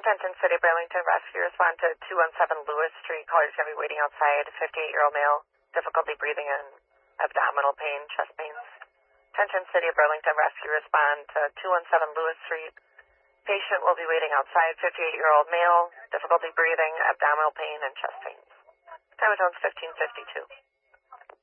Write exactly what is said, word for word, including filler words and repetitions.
Attention City, Burlington, rescue respond to two one seven Lewis Street. Caller's going to be waiting outside. fifty-eight-year-old male, difficulty breathing and abdominal pain, chest pains. Attention City of Burlington, rescue respond to two one seven Lewis Street. Patient will be waiting outside. fifty-eight-year-old male, difficulty breathing, abdominal pain, and chest pains. Time zone's fifteen fifty-two.